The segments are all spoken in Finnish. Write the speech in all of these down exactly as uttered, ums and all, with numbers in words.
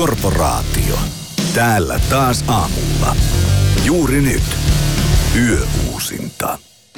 Korporaatio. Täällä taas aamulla. Juuri nyt. Yöuusinta.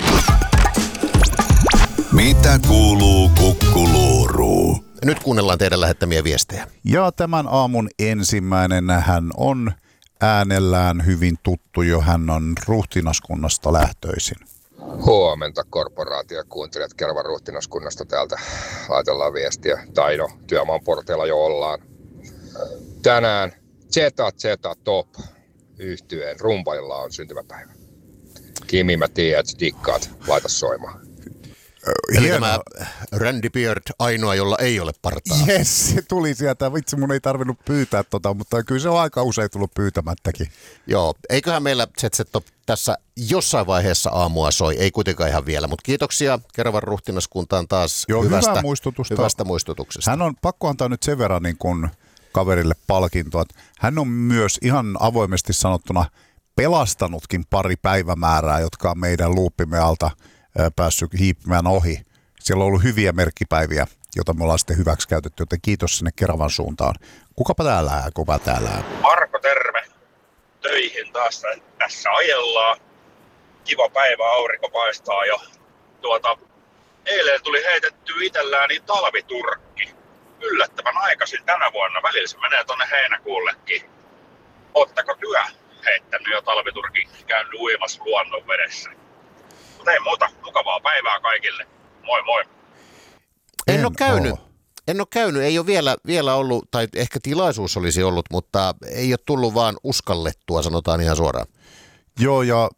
Mitä kuuluu Kukkuluuruu? Nyt kuunnellaan teidän lähettämiä viestejä. Ja tämän aamun ensimmäinen hän on äänellään hyvin tuttu jo. Hän on Ruhtinaskunnasta lähtöisin. Huomenta korporaatio. Kuuntelijat Kervan Ruhtinaskunnasta täältä. Laitellaan viestiä. Tai no, työmaan porteilla jo ollaan. Tänään Zeta Zeta Top -yhtyeen rumpailla on syntymäpäivä. Kimi, mä tiedän, että dikkaat. Laita soimaan. Eli tämä Randy Beard, ainoa, jolla ei ole partaa. Jes, se tuli sieltä. Vitsi, mun ei tarvinnut pyytää tota, mutta kyllä se on aika usein tullut pyytämättäkin. Joo, eiköhän meillä Z Z Top tässä jossain vaiheessa aamua soi, ei kuitenkaan ihan vielä, mutta kiitoksia Keravan Ruhtinaskuntaan taas Joo, hyvästä, muistutusta. hyvästä muistutuksesta. Hän on pakko antaa nyt sen verran niin kuin kaverille palkintoa. Hän on myös ihan avoimesti sanottuna pelastanutkin pari päivämäärää, jotka on meidän luuppimme alta päässyt hiipimään ohi. Siellä on ollut hyviä merkkipäiviä, joita me ollaan sitten hyväksi käytetty, joten kiitos sinne Keravan suuntaan. Kukapa täällä, kuka täällä? Marko, terve. Töihin taas tässä ajellaan. Kiva päivä, aurinko paistaa jo. Tuota, eilen tuli heitetty itsellään niin talviturkki. Yllättävän aikaisin tänä vuonna. Välillä se menee tonne heinäkuullekin. Ootteko työ heittänyt jo talviturkin käynyt uimassa luonnon vedessä? Mutta ei muuta, mukavaa päivää kaikille. Moi moi. En, En ole käynyt. oo. En ole käynyt, ei ole vielä, vielä ollut, tai ehkä tilaisuus olisi ollut, mutta ei ole tullut vaan uskallettua, sanotaan ihan suoraan. Joo, ja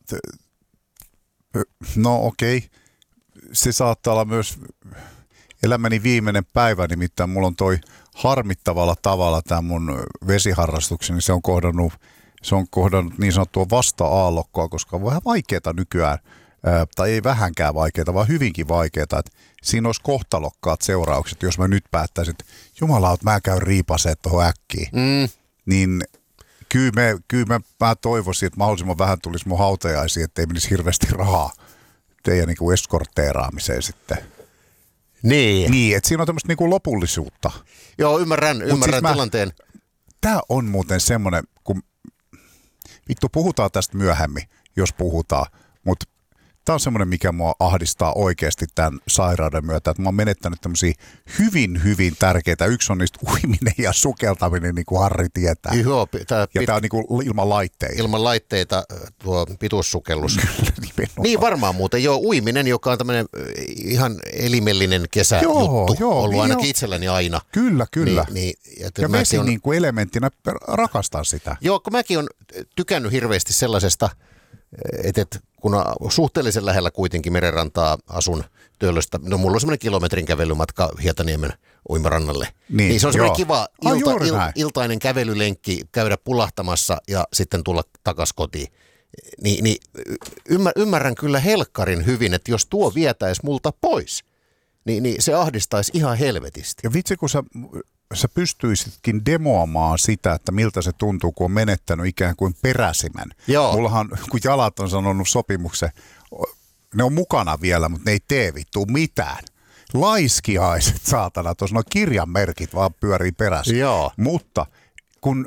no okei, se saattaa olla myös elämäni viimeinen päivä, nimittäin mulla on toi harmittavalla tavalla tämä mun vesiharrastukseni, se on kohdannut, se on kohdannut niin sanottua vasta-aallokkoa, koska on vähän vaikeaa nykyään, ää, tai ei vähänkään vaikeaa, vaan hyvinkin vaikeaa, että siinä olisi kohtalokkaat seuraukset, jos mä nyt päättäisin, että jumalaut, mä käyn riipaseen tuohon äkkiin, Mm. niin kyllä, me, kyllä mä, mä toivoisin, että mahdollisimman vähän tulisi mun hautajaisiin, ettei menisi hirveästi rahaa teidän niin kuin eskorteeraamiseen sitten. Niin. Niin, että siinä on tämmöistä niin kuin lopullisuutta. Joo, ymmärrän, ymmärrän siis mä- tilanteen. Tämä on muuten semmoinen, kun vittu puhutaan tästä myöhemmin, jos puhutaan, mutta tämä on semmoinen, mikä mua ahdistaa oikeasti tämän sairauden myötä, että mä oon menettänyt tämmöisiä hyvin, hyvin tärkeitä. Yksi on niistä uiminen ja sukeltaminen, niin kuin Harri tietää. Joo, tää Ja pit- tämä on niin kuin ilman laitteita. ilman laitteita tuo pituussukellus. Nimenomaan. Niin varmaan muuten, joo, uiminen, joka on tämmöinen ihan elimellinen kesäjuttu, Joo, joo, ollut niin ainakin on. itselläni aina. Kyllä, kyllä. Niin, niin, että Ja mäkin vesi on- niin kuin elementtinä, rakastan sitä. Joo, kun mäkin on tykännyt hirveästi sellaisesta, että et, kun on suhteellisen lähellä kuitenkin merenrantaa asun Töölöstä, no mulla on semmoinen kilometrin kävelymatka Hietaniemen uimarannalle. Niin, niin se on semmoinen joo. kiva Ai, ilta, juuri il, näin. iltainen kävelylenkki, käydä pulahtamassa ja sitten tulla takaisin kotiin. Ni, niin ymmär, ymmärrän kyllä helkkarin hyvin, että jos tuo vietäisi multa pois, niin, niin se ahdistaisi ihan helvetisti. Ja vitsi, kun sä, sä pystyisitkin demoamaan sitä, että miltä se tuntuu, kun on menettänyt ikään kuin peräsimen. Joo. Mullahan, kun jalat on sanonut sopimuksen, ne on mukana vielä, mutta ne ei tee vittu mitään. Laiskiaiset, saatana, tuossa nuo kirjanmerkit vaan pyörii perässä. Joo. Mutta kun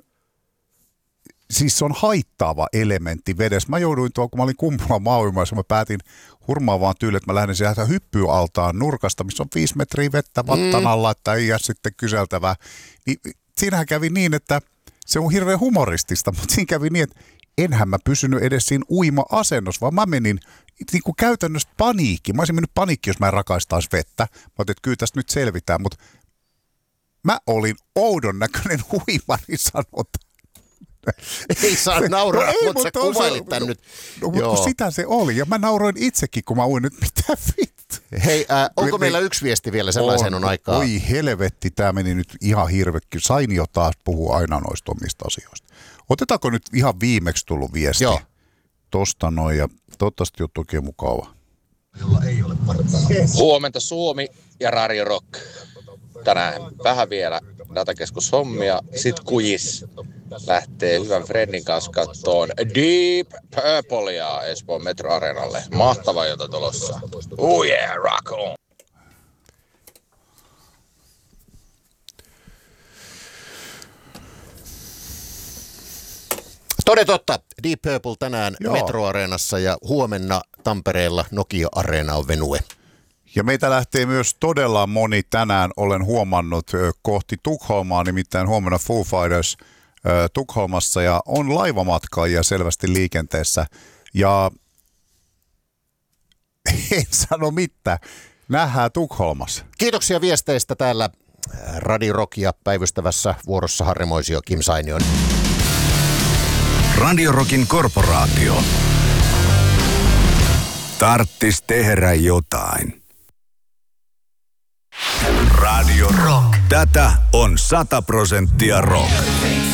siis se on haittaava elementti vedessä. Mä jouduin tuolla, kun mä olin Kumpulan maauimaissa, mä päätin hurmaavaan tyyliin, että mä lähden sieltä hyppyaltaan nurkasta, missä on viisi metriä vettä vattan alla, että ei jää sitten kyseltävää. Niin, siinähän kävi niin, että se on hirveän humoristista, mutta siinä kävi niin, että enhän mä pysynyt edes siinä uima-asennossa, vaan mä menin niin kuin käytännössä paniikki. Mä olisin mennyt paniikki, jos mä en rakastaisi vettä. Mä otin, että kyllä tästä nyt selvitään, mutta mä olin oudon näköinen huima, niin sanotaan. Ei saa nauraa, No ei, mutta sä mutta on se- kuvailit tän no, nyt. No, mutta Joo. kun sitä se oli. Ja mä nauroin itsekin, kun mä uin nyt, mitä vittu. Hei, äh, onko Me- meillä yksi viesti vielä, sellaiseen on aikaa? Oi helvetti, tämä meni nyt ihan hirvetti. Sain jo taas puhua aina noista omista asioista. Otetaanko nyt ihan viimeksi tullut viesti? Joo. Tosta noin, ja toivottavasti on toki mukava. Huomenta Suomi ja Radio Rock. Tänään vähän vielä datakeskushommia. Sitten kujis lähtee hyvän friendin kanssa kattoon Deep Purplea Espoon Metro-areenalle. Mahtava ilta tulossa. Oh yeah, rock on! Toden totta, Deep Purple tänään Joo. Metro-areenassa ja huomenna Tampereella Nokia-areena on venue. Ja meitä lähtee myös todella moni tänään, olen huomannut, kohti Tukholmaa, nimittäin huomenna Foo Fighters Tukholmassa ja on laivamatkaajia selvästi liikenteessä. Ja en sano mitään, nähdään Tukholmassa. Kiitoksia viesteistä täällä Radio Rockia päivystävässä vuorossa Harri Moisio, Kim Sainion. Radio Rockin korporaatio. Tarttis tehdä jotain. Radio Rock. Tätä on sata prosenttia rock.